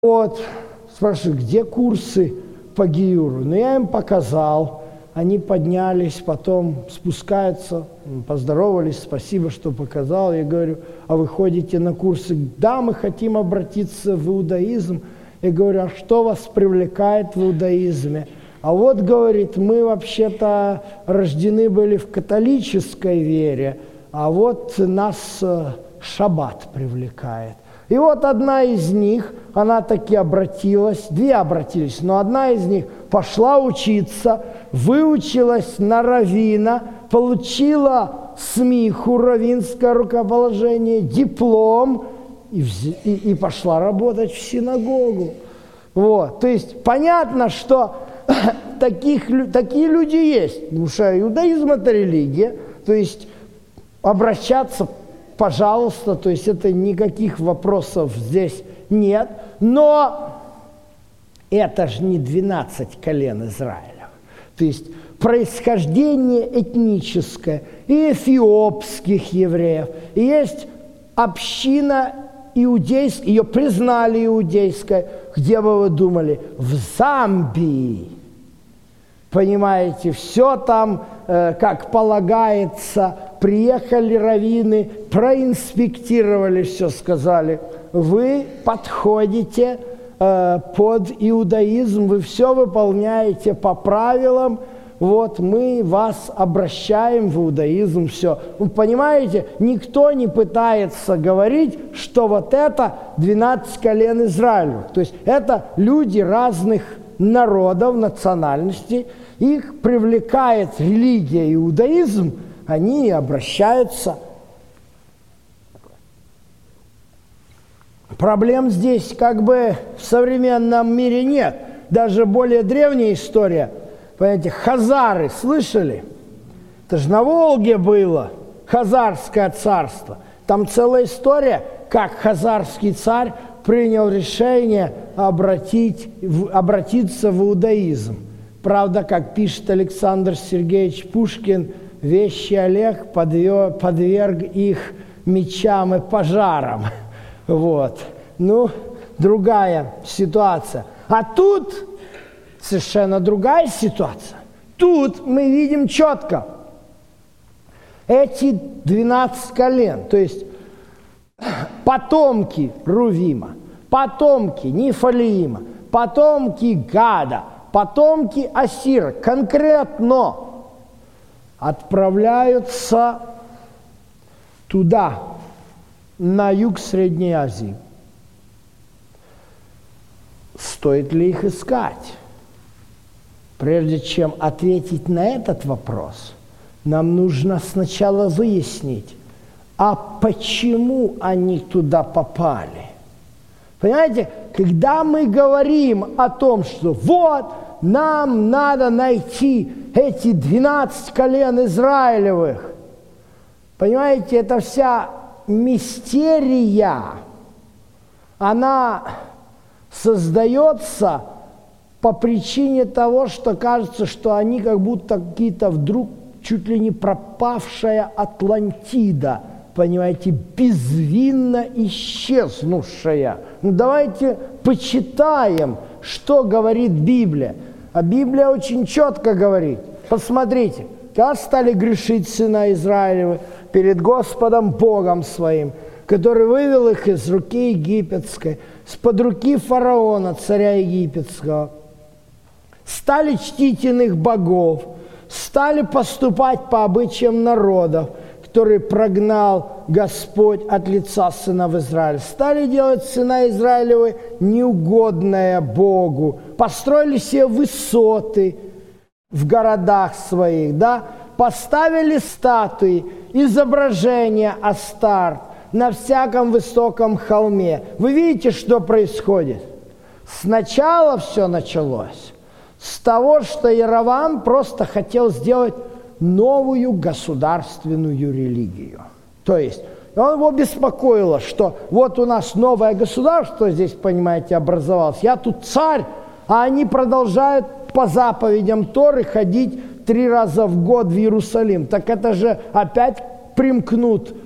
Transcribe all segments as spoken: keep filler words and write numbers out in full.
Вот, спрашиваю, где курсы по гиюру? Ну, я им показал, они поднялись, потом спускаются, поздоровались, спасибо, что показал. Я говорю, а вы ходите на курсы? Да, мы хотим обратиться в иудаизм. Я говорю, а что вас привлекает в иудаизме? А вот, говорит, мы вообще-то рождены были в католической вере, а вот нас шаббат привлекает. И вот одна из них, она таки обратилась, две обратились, но одна из них пошла учиться, выучилась на раввина, получила смиху, раввинское рукоположение, диплом и, и, и пошла работать в синагогу. Вот. То есть понятно, что таких, такие люди есть, потому что иудаизм – это религия, то есть обращаться пожалуйста, то есть это никаких вопросов здесь нет, но это же не двенадцать колен Израиля. То есть происхождение этническое и эфиопских евреев, и есть община иудейская, ее признали иудейской, где бы вы думали? В Замбии. Понимаете, все там, э, как полагается, приехали раввины, проинспектировали все, сказали, вы подходите э, под иудаизм, вы все выполняете по правилам, вот мы вас обращаем в иудаизм, все. Вы понимаете, никто не пытается говорить, что вот это двенадцать колен Израиля. То есть это люди разных народов, национальностей, их привлекает религия, иудаизм, они обращаются. Проблем здесь как бы в современном мире нет. Даже более древняя история. Понимаете, хазары, слышали? Это же на Волге было, Хазарское царство. Там целая история, как хазарский царь принял решение обратить, обратиться в иудаизм. Правда, как пишет Александр Сергеевич Пушкин, вещий Олег подверг, подверг их мечам и пожарам. Вот. Ну, другая ситуация. А тут совершенно другая ситуация. Тут мы видим четко эти двенадцать колен, то есть потомки Рувима, потомки Нефалиима, потомки Гада, потомки Асира конкретно отправляются туда, на юг Средней Азии. Стоит ли их искать? Прежде чем ответить на этот вопрос, нам нужно сначала выяснить, а почему они туда попали? Понимаете, когда мы говорим о том, что вот, нам надо найти эти двенадцать колен Израилевых, понимаете, это вся мистерия, она создается по причине того, что кажется, что они как будто какие-то вдруг чуть ли не пропавшая Атлантида, понимаете, безвинно исчезнувшая. Ну, давайте почитаем, что говорит Библия. А Библия очень четко говорит. Посмотрите, как стали грешить сына Израилевы перед Господом Богом своим, который вывел их из руки египетской, с-под руки фараона, царя египетского. Стали чтить иных богов, стали поступать по обычаям народов, который прогнал Господь от лица сынов Израиля. Стали делать сына Израилевы неугодное Богу. Построили себе высоты в городах своих, да? Поставили статуи, изображения Астарт на всяком высоком холме. Вы видите, что происходит? Сначала все началось с того, что Яровам просто хотел сделать новую государственную религию. То есть он его беспокоило, что вот у нас новое государство здесь, понимаете, образовалось. Я тут царь, а они продолжают по заповедям Торы ходить три раза в год в Иерусалим. Так это же опять примкнут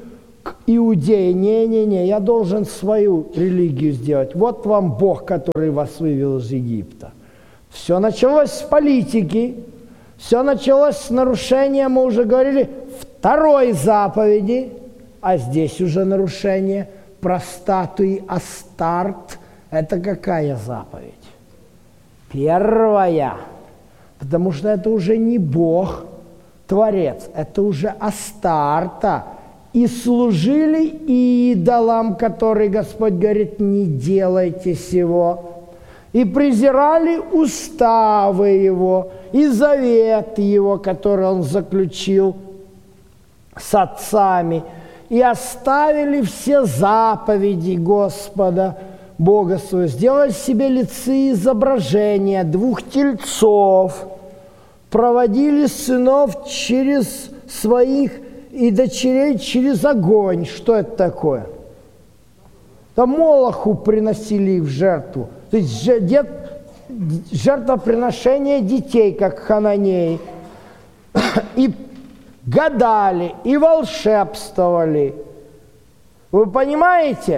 к Иудее. Не-не-не, я должен свою религию сделать. Вот вам Бог, который вас вывел из Египта. Все началось с политики, все началось с нарушения, мы уже говорили, второй заповеди, а здесь уже нарушение про статуи Астарт. Это какая заповедь? Первая. Потому что это уже не Бог, Творец, это уже Астарта. И служили идолам, которые Господь говорит, не делайте сего. И презирали уставы Его, и завет Его, который Он заключил с отцами, и оставили все заповеди Господа, Бога своего, сделали себе лица изображения двух тельцов, проводили сынов через своих и дочерей через огонь. Что это такое? Там Молоху приносили их в жертву. То есть жертвоприношение детей, как хананеи. И гадали, и волшебствовали. Вы понимаете?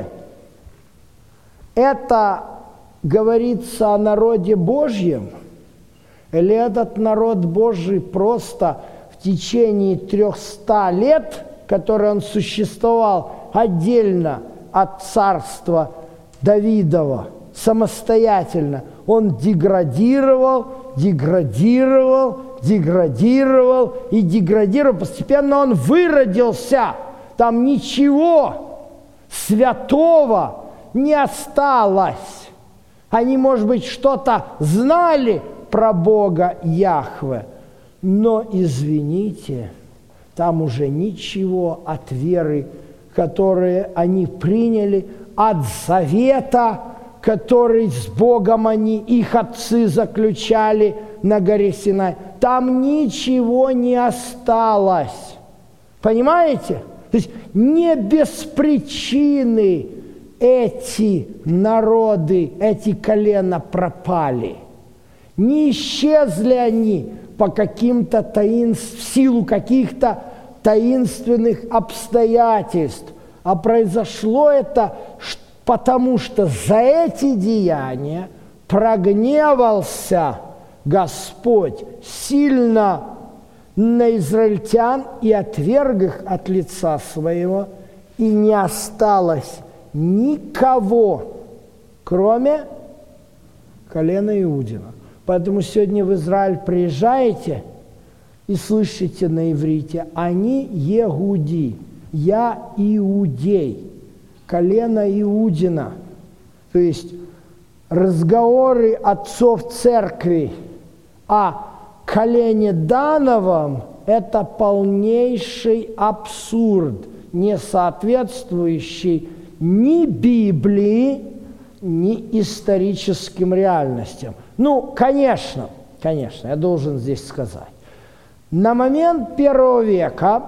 Это говорится о народе Божьем? Или этот народ Божий просто в течение трехсот лет, который он существовал отдельно от царства Давидова, самостоятельно, он деградировал, деградировал, деградировал и деградировал. Постепенно он выродился. Там ничего святого не осталось. Они, может быть, что-то знали про Бога Яхве, но, извините, там уже ничего от веры, которые они приняли, от завета, который с Богом они, их отцы заключали на горе Синай, там ничего не осталось. Понимаете? То есть не без причины эти народы, эти колена пропали. Не исчезли они по каким-то таинств, в силу каких-то таинственных обстоятельств, а произошло это потому, что за эти деяния прогневался Господь сильно на израильтян и отверг их от лица своего, и не осталось никого, кроме колена Иудина. Поэтому сегодня в Израиль приезжаете и слышите на иврите: «Они Егуди», «Я иудей», колено Иудина. То есть разговоры отцов церкви о колене Дановом – это полнейший абсурд, не соответствующий ни Библии, ни историческим реальностям. Ну, конечно, конечно, я должен здесь сказать. На момент первого века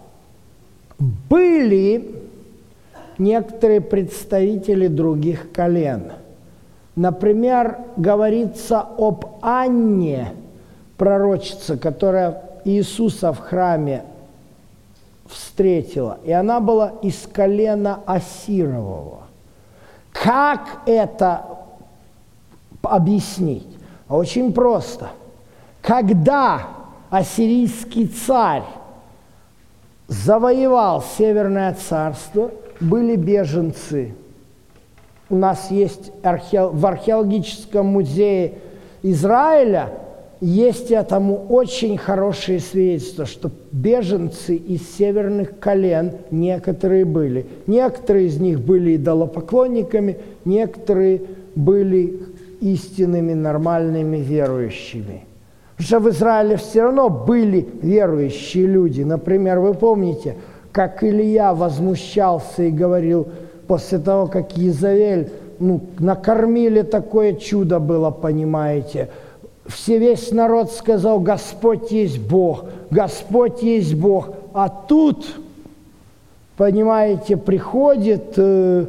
были некоторые представители других колен. Например, говорится об Анне, пророчице, которая Иисуса в храме встретила, и она была из колена Асирового. Как это объяснить? Очень просто. Когда ассирийский царь завоевал Северное царство, были беженцы. У нас есть архе... в археологическом музее Израиля есть этому очень хорошие свидетельства, что беженцы из северных колен некоторые были. Некоторые из них были идолопоклонниками, некоторые были истинными, нормальными верующими. Потому что в Израиле все равно были верующие люди. Например, вы помните, как Илья возмущался и говорил после того, как Иезавель, ну, накормили, такое чудо было, понимаете. Все, весь народ сказал: Господь есть Бог, Господь есть Бог. А тут, понимаете, приходит, э,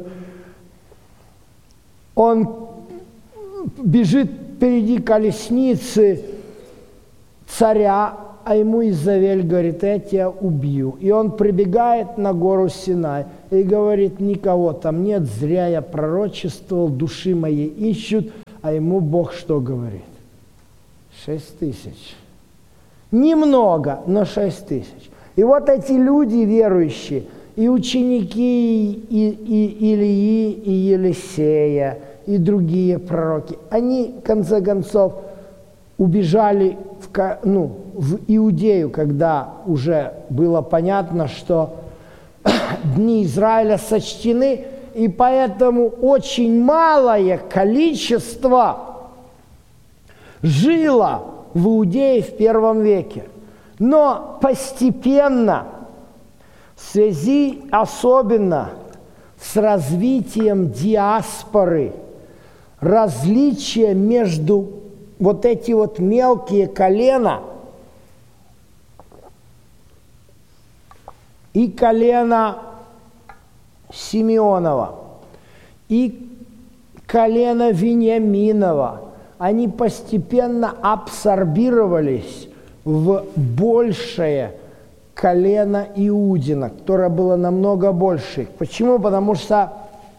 он бежит впереди колесницы царя, а ему Изавель говорит: я тебя убью. И он прибегает на гору Синай и говорит: никого там нет, зря я пророчествовал, души моей ищут. А ему Бог что говорит? Шесть тысяч. Немного, но шесть тысяч. И вот эти люди верующие, и ученики и, и Илии, и Елисея, и другие пророки, они, в конце концов, убежали в, ну, в Иудею, когда уже было понятно, что дни Израиля сочтены, и поэтому очень малое количество жило в Иудее в первом веке. Но постепенно, в связи особенно с развитием диаспоры, различия между вот эти вот мелкие колена и колено Симеонова, и колено Вениаминова, они постепенно абсорбировались в большее колено Иудина, которое было намного больше. Почему? Потому что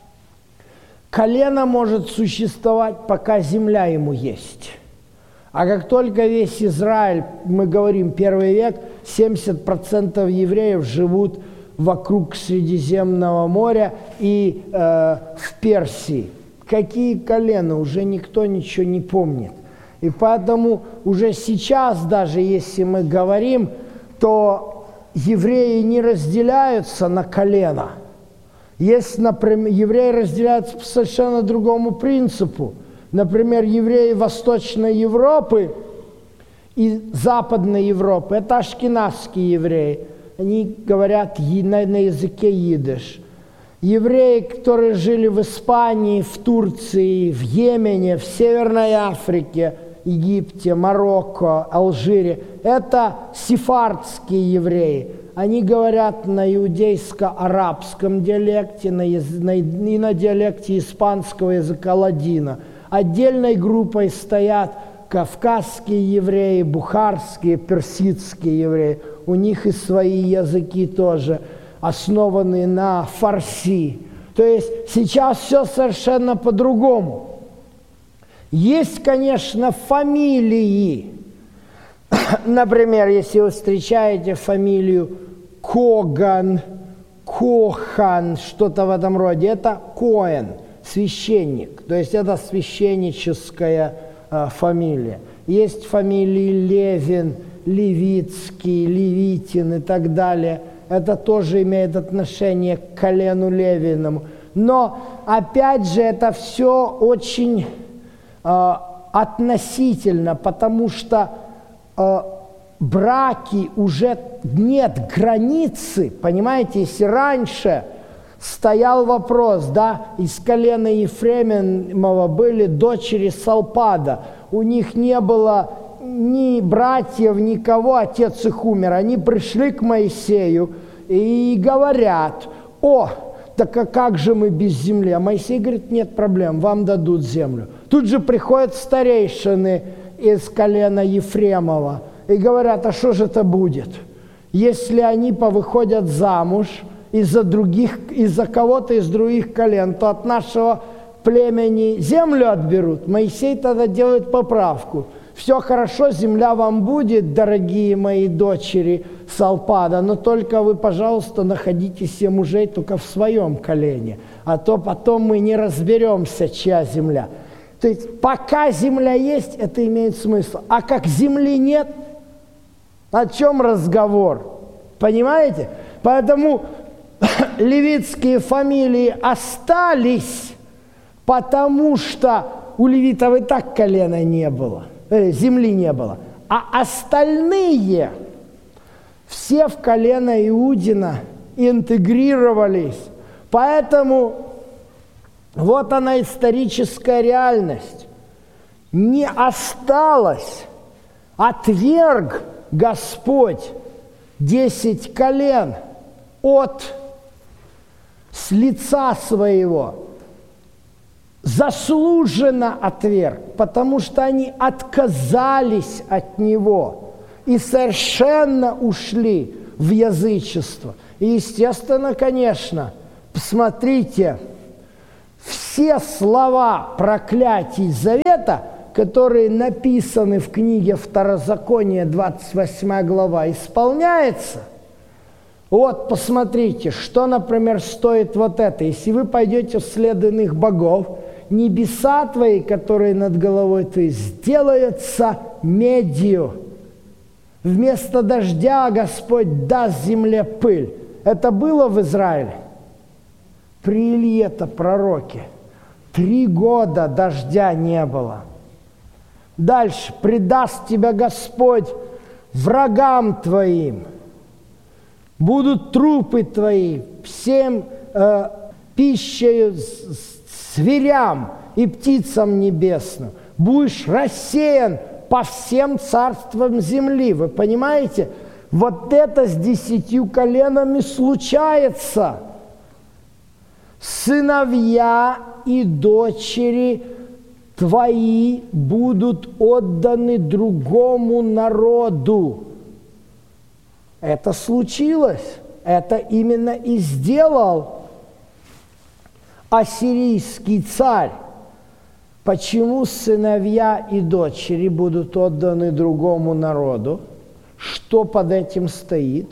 колено может существовать, пока земля ему есть. А как только весь Израиль, мы говорим, первый век, семьдесят процентов евреев живут вокруг Средиземного моря и э, в Персии. Какие колена? Уже никто ничего не помнит. И поэтому уже сейчас, даже если мы говорим, то евреи не разделяются на колена. Есть, например, евреи разделяются по совершенно другому принципу. Например, евреи Восточной Европы и Западной Европы – это ашкеназские евреи. Они говорят на, на языке идиш. Евреи, которые жили в Испании, в Турции, в Йемене, в Северной Африке, Египте, Марокко, Алжире – это сефардские евреи. Они говорят на иудейско-арабском диалекте на яз... на... и на диалекте испанского языка ладина. Отдельной группой стоят кавказские евреи, бухарские, персидские евреи. У них и свои языки тоже, основанные на фарси. То есть сейчас все совершенно по-другому. Есть, конечно, фамилии. Например, если вы встречаете фамилию Коган, Кохан, что-то в этом роде, это Коэн, священник. То есть это священническая э, фамилия. Есть фамилии Левин, Левицкий, Левитин и так далее. Это тоже имеет отношение к колену Левиному. Но, опять же, это все очень э, относительно, потому что э, браки уже нет границы, понимаете, если раньше стоял вопрос, да, из колена Ефремова были дочери Салпада, у них не было ни братьев, никого, отец их умер, они пришли к Моисею и говорят: о, так а как же мы без земли? А Моисей говорит: нет проблем, вам дадут землю. Тут же приходят старейшины из колена Ефремова и говорят: а что же это будет, если они повыходят замуж из-за других, из-за кого-то из других колен, то от нашего племени землю отберут. Моисей тогда делает поправку: все хорошо, земля вам будет, дорогие мои дочери Салпада, но только вы, пожалуйста, находите себе мужей только в своем колене, а то потом мы не разберемся, чья земля. То есть пока земля есть, это имеет смысл. А как земли нет, о чем разговор? Понимаете? Поэтому левитские фамилии остались, потому что у левитов и так колена не было, э, земли не было. А остальные все в колено Иудина интегрировались. Поэтому вот она, историческая реальность. Не осталось, отверг Господь десять колен от с лица своего, заслуженно отверг, потому что они отказались от Него. и совершенно ушли в язычество. И, естественно, конечно, посмотрите, все слова проклятий Завета, которые написаны в книге Второзакония, двадцать восьмая глава, исполняются. Вот, посмотрите, что, например, стоит вот это. Если вы пойдете вслед иных богов, небеса твои, которые над головой твоей, сделаются медью. Вместо дождя Господь даст земле пыль. Это было в Израиле? При Илье-то пророке. Три года дождя не было. Дальше. Предаст тебя Господь врагам твоим. Будут трупы твои всем э, пищей зверям и птицам небесным. Будешь рассеян по всем царствам земли. Вы понимаете? Вот это с десятью коленами случается. Сыновья и дочери твои будут отданы другому народу. Это случилось. Это именно и сделал ассирийский царь. Почему сыновья и дочери будут отданы другому народу? Что под этим стоит?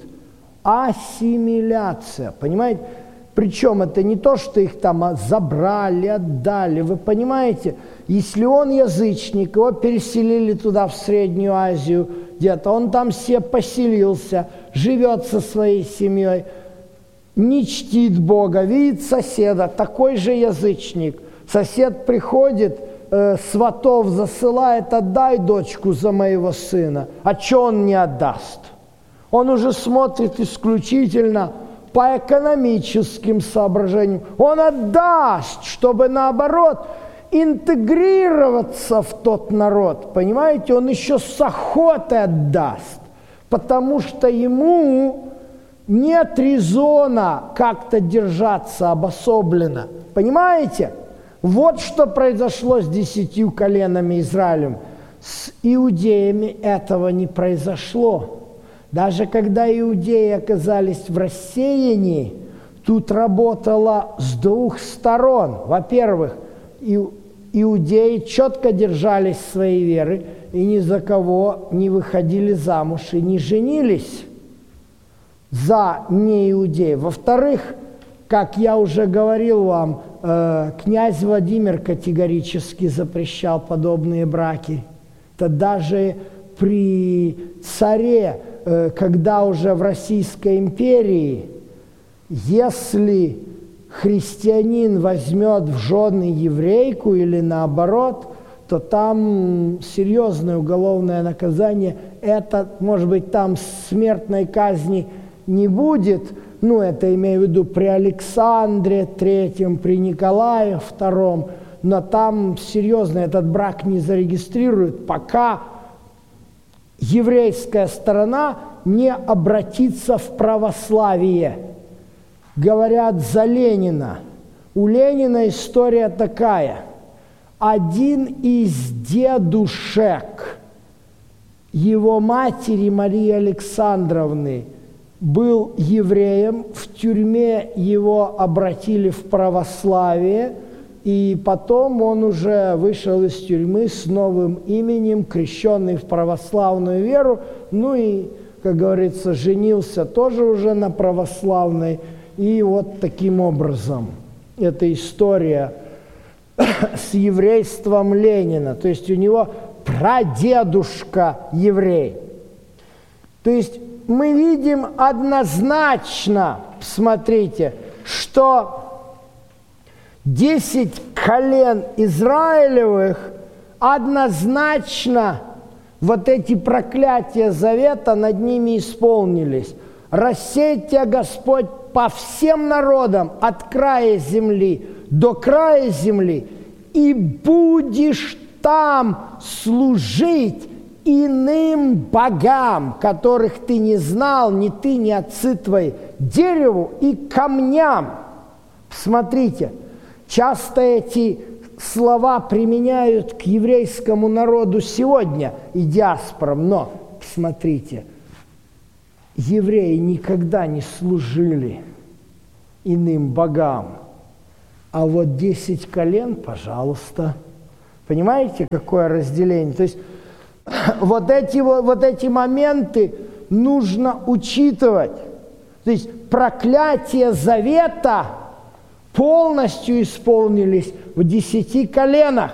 Ассимиляция. Понимаете? Причем это не то, что их там забрали, отдали. Вы понимаете? Если он язычник, его переселили туда, в Среднюю Азию, где-то, он там себе поселился, живет со своей семьей, не чтит Бога, видит соседа, такой же язычник. Сосед приходит, э, сватов засылает: отдай дочку за моего сына. А что он не отдаст? Он уже смотрит исключительно по экономическим соображениям. Он отдаст, чтобы наоборот интегрироваться в тот народ. Понимаете, он еще с охотой отдаст, потому что ему нет резона как-то держаться обособленно. Понимаете? Вот что произошло с десятью коленами Израилем. С иудеями этого не произошло. Даже когда иудеи оказались в рассеянии, тут работало с двух сторон. Во-первых, иудеи четко держались своей веры и ни за кого не выходили замуж и не женились за неиудеев. Во-вторых, как я уже говорил вам, э, князь Владимир категорически запрещал подобные браки. Это даже при царе, э, когда уже в Российской империи, если христианин возьмет в жены еврейку или наоборот, то там серьезное уголовное наказание. Это, может быть, там смертной казни не будет, ну, это имею в виду при Александре Третьем, при Николае Втором, но там серьезно этот брак не зарегистрируют, пока еврейская сторона не обратится в православие. Говорят за Ленина. У Ленина история такая. Один из дедушек его матери Марии Александровны был евреем, в тюрьме его обратили в православие, и потом он уже вышел из тюрьмы с новым именем, крещенный в православную веру, ну и, как говорится, женился тоже уже на православной. И вот таким образом эта история с еврейством Ленина. То есть у него прадедушка еврей. То есть мы видим однозначно, смотрите, что десять колен Израилевых однозначно вот эти проклятия завета над ними исполнились. Рассеет тебя Господь по всем народам, от края земли до края земли, и будешь там служить иным богам, которых ты не знал, ни ты, ни отцы твои, дереву и камням. Смотрите, часто эти слова применяют к еврейскому народу сегодня и диаспорам, но Посмотрите, евреи никогда не служили иным богам, а вот десять колен, пожалуйста. Понимаете, какое разделение? То есть вот эти, вот эти моменты нужно учитывать. То есть проклятие завета полностью исполнились в десяти коленах.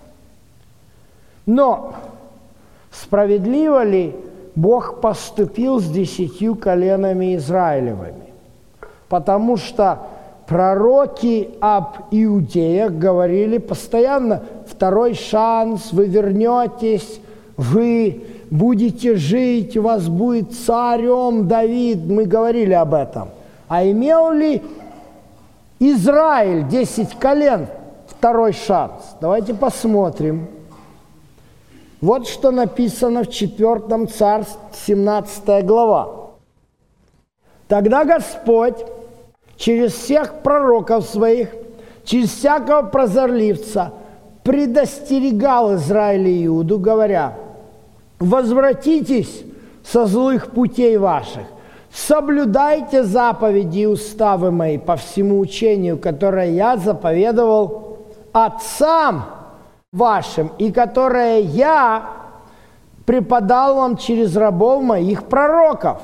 Но справедливо ли Бог поступил с десятью коленами Израилевыми? Потому что пророки об иудеях говорили постоянно: второй шанс, вы вернетесь, вы будете жить, у вас будет царем Давид. Мы говорили об этом. А имел ли Израиль, десять колен, второй шанс? Давайте посмотрим. Вот что написано в четвёртом Царств, семнадцатая глава. «Тогда Господь через всех пророков своих, через всякого прозорливца предостерегал Израиль и Иуду, говоря: возвратитесь со злых путей ваших, соблюдайте заповеди и уставы мои по всему учению, которое я заповедовал отцам вашим, и которое я преподал вам через рабов моих пророков».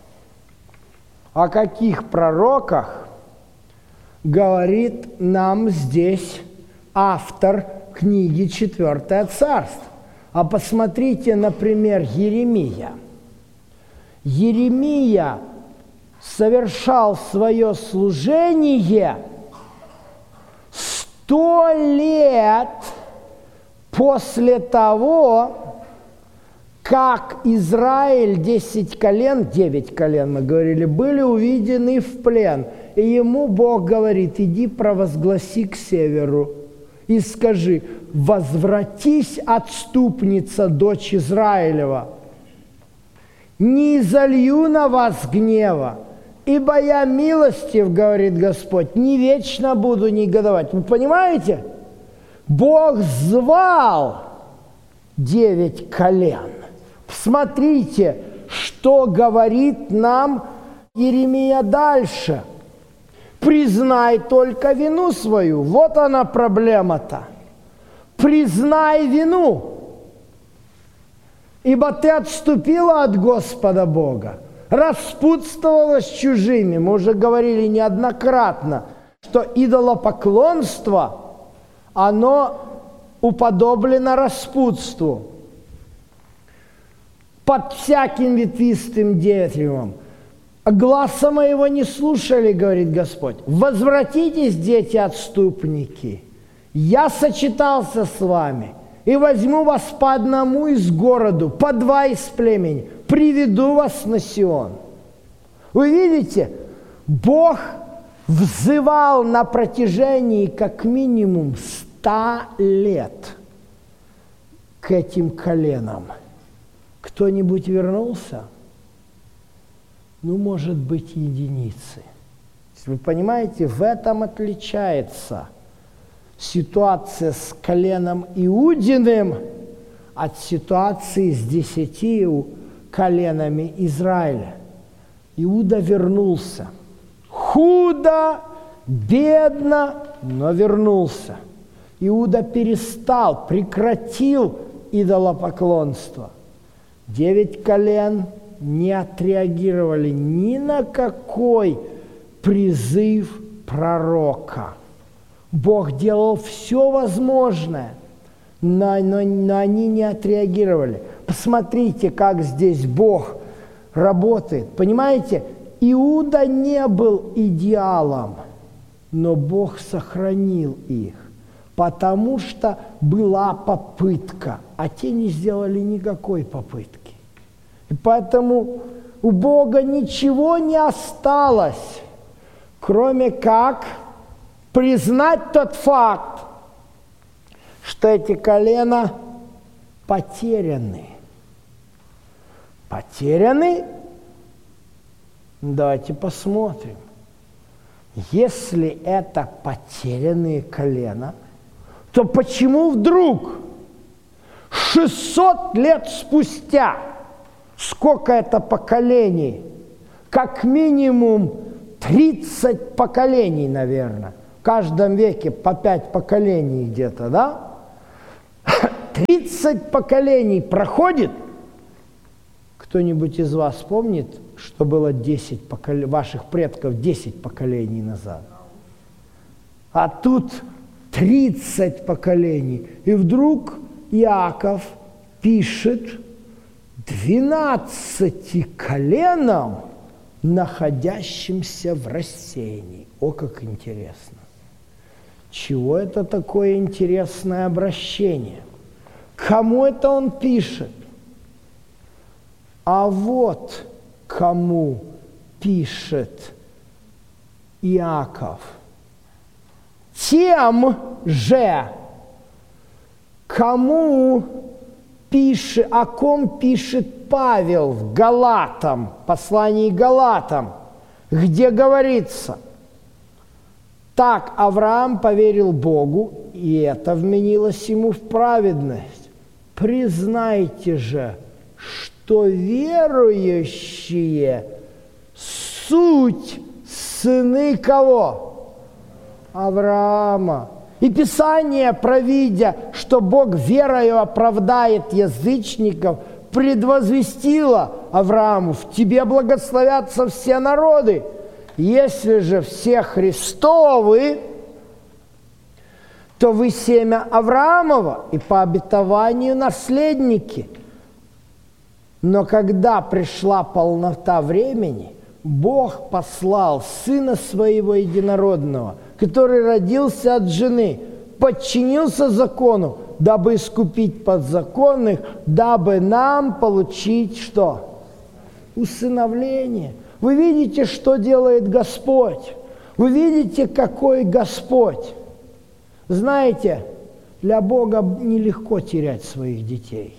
О каких пророках говорит нам здесь автор книги «Четвертое царство»? А посмотрите, например, Еремия. Еремия совершал свое служение сто лет после того, как Израиль, десять колен, девять колен, мы говорили, были уведены в плен. И ему Бог говорит: иди провозгласи к северу и скажи: возвратись, отступница, дочь Израилева, не изолью на вас гнева, ибо я милостив, говорит Господь, не вечно буду негодовать. Вы понимаете? Бог звал девять колен. Смотрите, что говорит нам Иеремия дальше. Признай только вину свою. Вот она проблема-то. Признай вину. Ибо ты отступила от Господа Бога, распутствовала с чужими. Мы уже говорили неоднократно, что идолопоклонство, оно уподоблено распутству. Под всяким ветвистым деревом. Гласа моего не слушали, говорит Господь. Возвратитесь, дети-отступники. Я сочетался с вами и возьму вас по одному из городу, по два из племени, приведу вас на Сион. Вы видите, Бог взывал на протяжении как минимум ста лет к этим коленам. Кто-нибудь вернулся? Ну, может быть, единицы. Вы понимаете, в этом отличается ситуация с коленом Иудиным от ситуации с десятью коленами Израиля. Иуда вернулся. Худо, бедно, но вернулся. Иуда перестал, прекратил идолопоклонство. Девять колен не отреагировали ни на какой призыв пророка. Бог делал все возможное, но, но, но они не отреагировали. Посмотрите, как здесь Бог работает. Понимаете, Иуда не был идеалом, но Бог сохранил их, потому что была попытка, а те не сделали никакой попытки. И поэтому у Бога ничего не осталось, кроме как признать тот факт, что эти колена потеряны. Потеряны? Давайте посмотрим. Если это потерянные колена, то почему вдруг шестьсот лет спустя Сколько это поколений? Как минимум тридцать поколений, наверное. В каждом веке по пять поколений где-то, да? тридцать поколений проходит. Кто-нибудь из вас помнит, что было десять покол... ваших предков десять поколений назад? А тут тридцать поколений. И вдруг Иаков пишет двенадцати коленам, находящимся в рассеянии. О, как интересно! Чего это такое интересное обращение? Кому это он пишет? А вот кому пишет Иаков. Тем же, кому пишет, о ком пишет Павел в Галатам, послании Галатам, где говорится: «Так Авраам поверил Богу, и это вменилось ему в праведность. Признайте же, что верующие суть сыны кого? Авраама. И Писание, провидя, что Бог верою оправдает язычников, предвозвестило Аврааму: в тебе благословятся все народы. Если же все Христовы, то вы семя Авраамова и по обетованию наследники. Но когда пришла полнота времени, Бог послал Сына Своего Единородного, который родился от жены, подчинился закону, дабы искупить подзаконных, дабы нам получить что? Усыновление. Вы видите, что делает Господь? Вы видите, какой Господь? Знаете, для Бога нелегко терять своих детей.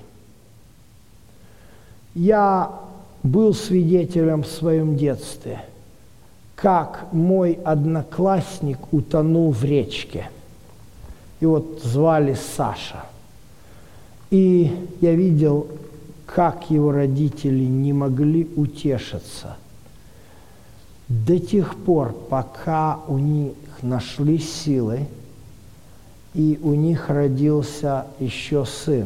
Я был свидетелем в своем детстве, как мой одноклассник утонул в речке. Его звали Саша. И я видел, как его родители не могли утешиться до тех пор, пока у них нашли силы, и у них родился еще сын.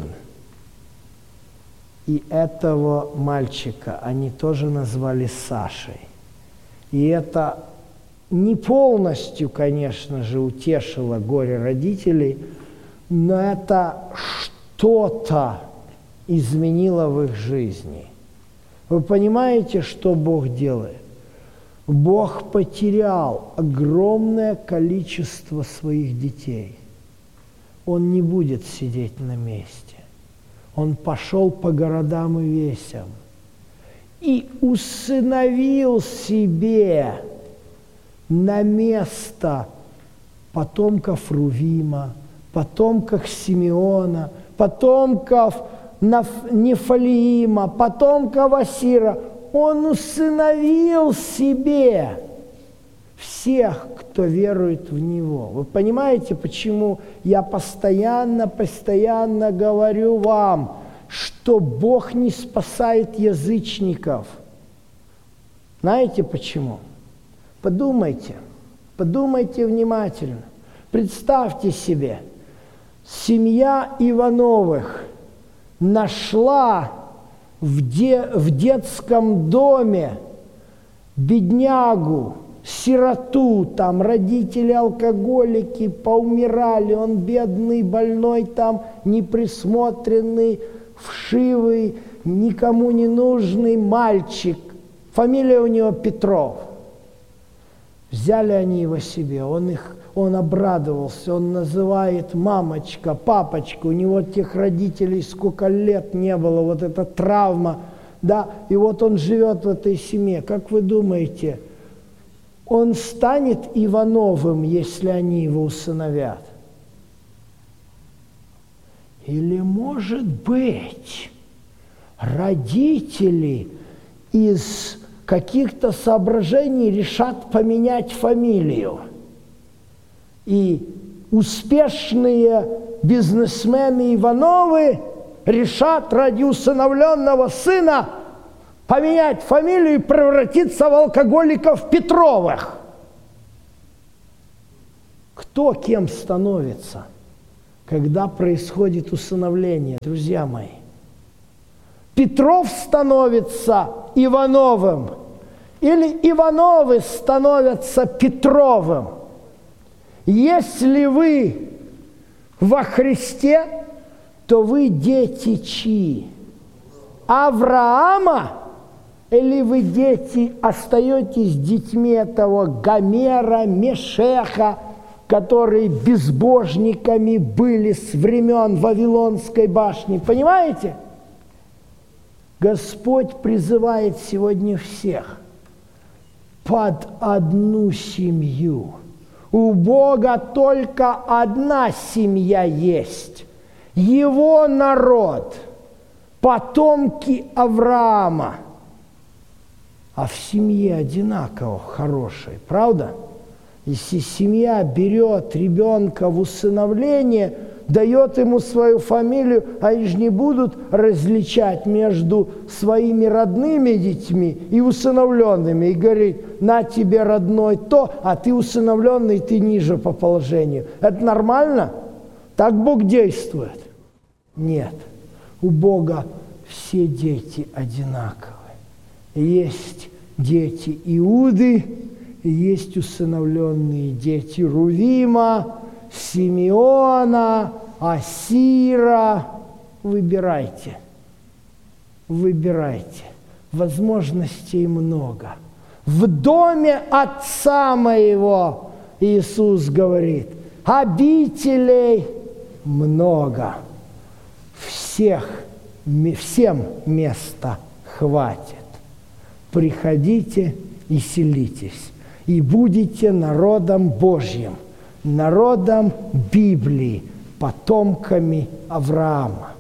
И этого мальчика они тоже назвали Сашей. И это не полностью, конечно же, утешило горе родителей, но это что-то изменило в их жизни. Вы понимаете, что Бог делает? Бог потерял огромное количество своих детей. Он не будет сидеть на месте. Он пошел по городам и весям и усыновил себе на место потомков Рувима, потомков Симеона, потомков Нефалиима, потомков Асира. Он усыновил себе всех, кто верует в Него. Вы понимаете, почему я постоянно, постоянно говорю вам, что Бог не спасает язычников? Знаете почему? Подумайте, подумайте внимательно. Представьте себе, семья Ивановых нашла в, де, в детском доме беднягу, сироту, там родители алкоголики, поумирали, он бедный, больной, там неприсмотренный, вшивый, никому не нужный мальчик. Фамилия у него Петров. Взяли они его себе, он их, он обрадовался, он называет мамочка, папочка, у него тех родителей сколько лет не было, вот эта травма, да, и вот он живет в этой семье. Как вы думаете, он станет Ивановым, если они его усыновят? Или, может быть, родители из каких-то соображений решат поменять фамилию, и успешные бизнесмены Ивановы решат ради усыновленного сына поменять фамилию и превратиться в алкоголиков Петровых. Кто кем становится, когда происходит усыновление, друзья мои? Петров становится Ивановым, или Ивановы становятся Петровым. Если вы во Христе, то вы дети чьи? Авраама? Или вы дети, остаетесь детьми этого Гомера, Мешеха, которые безбожниками были с времен Вавилонской башни? Понимаете? Господь призывает сегодня всех под одну семью. У Бога только одна семья есть. Его народ, потомки Авраама. А в семье одинаково хорошие, правда? Если семья берет ребенка в усыновление, дает ему свою фамилию, а они же не будут различать между своими родными детьми и усыновленными, и говорить: на тебе родной то, а ты усыновленный, ты ниже по положению. Это нормально? Так Бог действует? Нет. У Бога все дети одинаковые. Есть дети Иуды, и есть усыновленные дети Рувима, Симеона, Асира. Выбирайте. Выбирайте. Возможностей много. В доме Отца моего, Иисус говорит, обителей много. Всех, всем места хватит. Приходите и селитесь, и будете народом Божьим, народом Библии, потомками Авраама.